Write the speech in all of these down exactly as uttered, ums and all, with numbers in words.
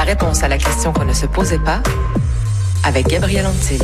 réponse à la question qu'on ne se posait pas avec Gabriel Antil.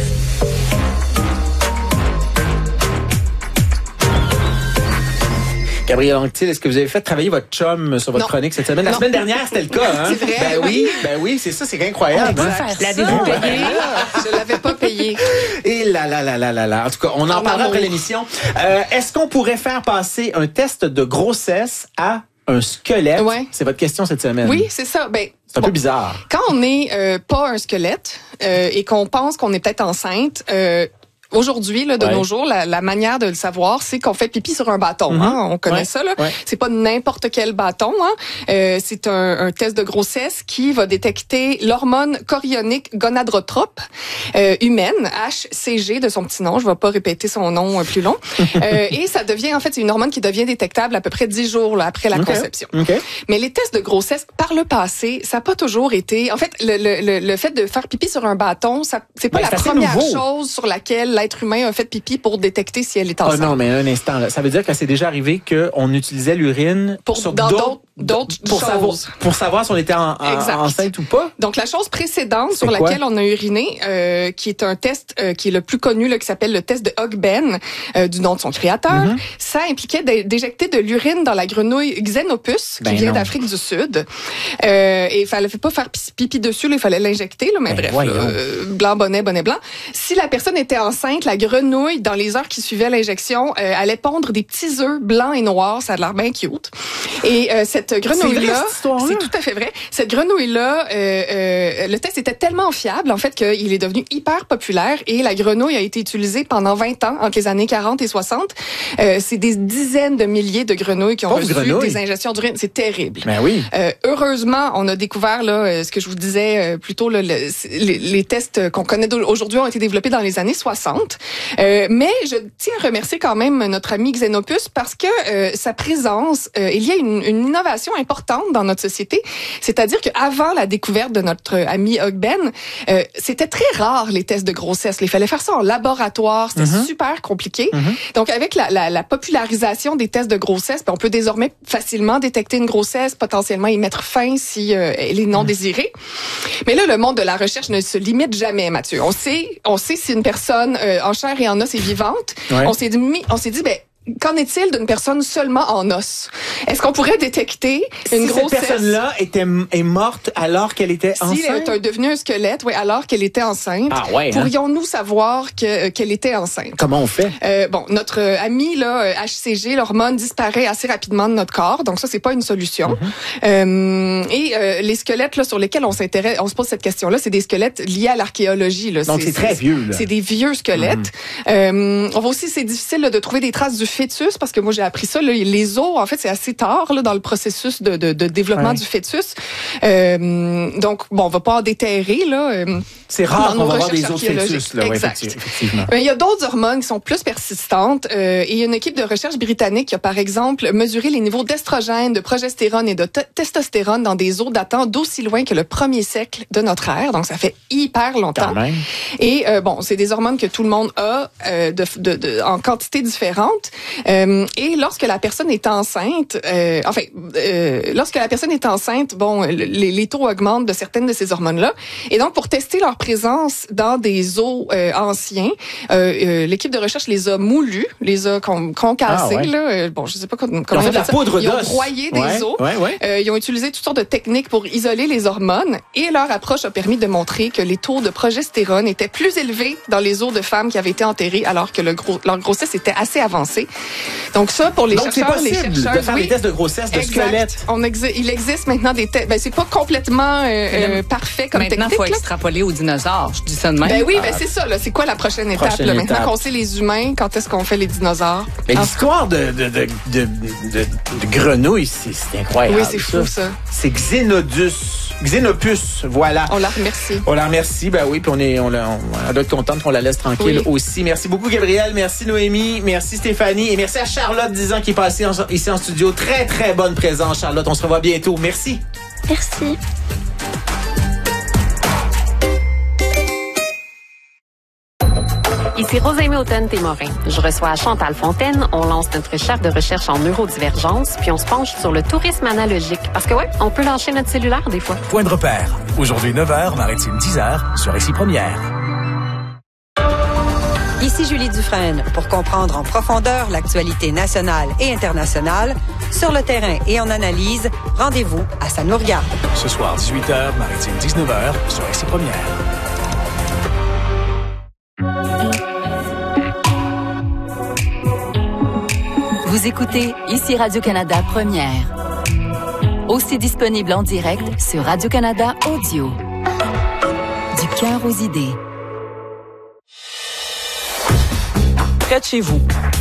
Gabriel Antil, est-ce que vous avez fait travailler votre chum sur votre non. chronique cette semaine? La non. semaine dernière, c'était le cas, hein? C'est vrai? Ben oui, ben oui, c'est ça, c'est incroyable. On peut hein? faire L'avez-vous ça. payé? Je l'avais pas payé. Et là, là, là, là, là, là. En tout cas, on en En parlera amour. après l'émission. Euh, est-ce qu'on pourrait faire passer un test de grossesse à un squelette? Ouais. C'est votre question cette semaine. Oui, c'est ça. Ben, C'est un bon, peu bizarre. quand on n'est euh, pas un squelette euh, et qu'on pense qu'on est peut-être enceinte, euh, aujourd'hui, là, de Ouais. nos jours, la, la manière de le savoir, c'est qu'on fait pipi sur un bâton. Mm-hmm. Hein? On connaît Ouais. ça. Là. Ouais. C'est pas n'importe quel bâton. Hein? Euh, c'est un, un test de grossesse qui va détecter l'hormone chorionique gonadrotrope euh, humaine, H C G de son petit nom. Je vais pas répéter son nom euh, plus long. euh, et ça devient, en fait, c'est une hormone qui devient détectable à peu près dix jours là, après la OK. conception. OK. Mais les tests de grossesse, par le passé, ça n'a pas toujours été... En fait, le, le, le, le fait de faire pipi sur un bâton, ça c'est pas Ben, la c'est assez première nouveau. chose sur laquelle l'être humain a fait pipi pour détecter si elle est Oh enceinte. non, mais un instant, là. Ça veut dire que c'est déjà arrivé qu'on utilisait l'urine Pour- sur dans d'autres, d'autres- d'autres pour choses. savoir, pour savoir si on était en, en- Exact. enceinte ou pas. Donc, la chose précédente C'est sur quoi? laquelle on a uriné, euh, qui est un test euh, qui est le plus connu, là, qui s'appelle le test de Hogben, euh, du nom de son créateur, Mm-hmm. ça impliquait d'é- d'éjecter de l'urine dans la grenouille Xenopus, qui Ben vient non. d'Afrique du Sud. Euh, et il fallait pas faire pis- pipi dessus, là, il fallait l'injecter, là, mais Ben bref, voyons. là, euh, blanc, bonnet, bonnet blanc. Si la personne était enceinte, la grenouille, dans les heures qui suivaient l'injection, euh, allait pondre des petits œufs blancs et noirs, ça a l'air bien cute. Et euh, cette grenouille-là, cette histoire-là? c'est tout à fait vrai. Cette grenouille-là, euh, euh, le test était tellement fiable, en fait, qu'il est devenu hyper populaire et la grenouille a été utilisée pendant vingt ans, entre les années quarante et soixante. Euh, c'est des dizaines de milliers de grenouilles qui ont Pauvre reçu grenouille. des ingestions d'urine. C'est terrible. Ben oui. Euh, heureusement, on a découvert là, euh, ce que je vous disais euh, plus tôt, là, le- les, les tests qu'on connaît aujourd'hui ont été développés dans les années soixante. Euh, mais je tiens à remercier quand même notre ami Xenopus parce que euh, sa présence, euh, il y a une, une innovation importante dans notre société. C'est-à-dire qu'avant la découverte de notre ami Hogben, euh, c'était très rare les tests de grossesse. Il fallait faire ça en laboratoire. C'était Mm-hmm. super compliqué. Donc, avec la, la, la popularisation des tests de grossesse, ben, on peut désormais facilement détecter une grossesse, potentiellement y mettre fin si euh, elle est non désirée. Mais là, le monde de la recherche ne se limite jamais, Mathieu. On sait, on sait si une personne euh, en chair et en os est vivante. Ouais. On s'est dit, on s'est dit, ben, qu'en est-il d'une personne seulement en os? Est-ce qu'on pourrait détecter une si grossesse? cette personne-là était est morte alors qu'elle était Si enceinte? elle est devenue un squelette, oui, alors qu'elle était enceinte, Ah ouais, hein? pourrions-nous savoir que, qu'elle était enceinte? Comment on fait? Euh, bon, notre euh, ami là, euh, H C G, l'hormone disparaît assez rapidement de notre corps, donc ça c'est pas une solution. Mm-hmm. Euh, et euh, les squelettes là sur lesquels on s'intéresse, on se pose cette question-là, c'est des squelettes liés à l'archéologie. Là. Donc c'est très vieux, là. C'est des vieux squelettes. Euh, on voit aussi c'est difficile là, de trouver des traces du fœtus parce que moi j'ai appris ça. Là, les os, en fait, c'est assez tard là, dans le processus de, de, de développement Ouais. du fœtus. Euh, donc bon, on va pas en déterrer là. euh, C'est rare dans qu'on nos va avoir recherches des autres archéologiques. fœtus. Là, ouais, Exact. effectivement. Mais il y a d'autres hormones qui sont plus persistantes. Euh, et il y a une équipe de recherche britannique qui a, par exemple, mesuré les niveaux d'estrogène, de progestérone et de t- testostérone dans des os datant d'aussi loin que le premier siècle de notre ère. Donc, ça fait hyper longtemps. Quand même. Et euh, bon, c'est des hormones que tout le monde a euh, de, de, de, en quantité différente. Euh, et lorsque la personne est enceinte, euh, enfin, euh, lorsque la personne est enceinte, bon, les, les taux augmentent de certaines de ces hormones-là. Et donc, pour tester leur présence dans des os euh, anciens, euh, euh, l'équipe de recherche les a moulus, les a con- concassés. Ah, ouais. Là. Euh, bon, je sais pas comment, comment Ils ont fait de la dire ça. poudre Ils ont d'os. broyé des Ouais, os. ouais, ouais. Euh, ils ont utilisé toutes sortes de techniques pour isoler les hormones et leur approche a permis de montrer que les taux de progestérone étaient plus élevés dans les os de femmes qui avaient été enterrées alors que le gros, leur grossesse était assez avancée. Donc ça, pour les Donc c'est chercheurs, les possible chercheurs, de faire oui, des tests de grossesse de exact. squelette. On exi- il existe maintenant des tests. Ben c'est pas complètement euh, euh, parfait comme Maintenant, il technique. faut là. extrapoler aux dinosaures. Je dis ça de même. Ben oui, ben c'est ça. Là, c'est quoi la prochaine étape Prochaine là? étape. Maintenant qu'on sait les humains, quand est-ce qu'on fait les dinosaures Mais En- l'histoire de, de, de, de, de, de grenouille, c'est c'est incroyable. Oui, c'est fou ça. C'est Xenodus. Xenopus, voilà. On la remercie. On la remercie, ben oui, puis on est, on, la- on, elle doit être contente qu'on la laisse tranquille Oui. aussi. Merci beaucoup, Gabriel. Merci, Noémie. Merci, Stéphanie. Et merci à Charlotte, dix ans, qui est passée en- ici en studio. Très, très bonne présence, Charlotte. On se revoit bientôt. Merci. Merci. Ici Rosalie Houghton-Témorin. Je reçois Chantal Fontaine. On lance notre chaire de recherche en neurodivergence, puis on se penche sur le tourisme analogique. Parce que ouais, on peut lâcher notre cellulaire des fois. Point de repère. Aujourd'hui neuf heures, Maritime dix heures, sur Ici Première. Ici Julie Dufresne. Pour comprendre en profondeur l'actualité nationale et internationale, sur le terrain et en analyse, rendez-vous à Ça nous regarde. Ce soir, dix-huit heures, Maritime dix-neuf heures, sur Ici Première. Vous écoutez Ici Radio-Canada Première. Aussi disponible en direct sur Radio-Canada Audio. Du cœur aux idées. Près de chez vous,